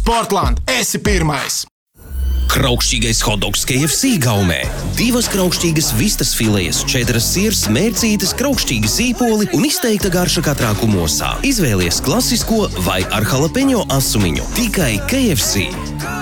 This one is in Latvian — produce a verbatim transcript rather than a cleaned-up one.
Sportland, esi pirmais! Kraukšķīgais hotdogs K F C gaumē. Divas kraukšķīgas vistas filejas, četras sirs, mērcītes, kraukšķīgi sīpoli un izteikta garša katrā kumosā. Izvēlies klasisko vai ar jalapeņo asumiņu. Tikai K F C.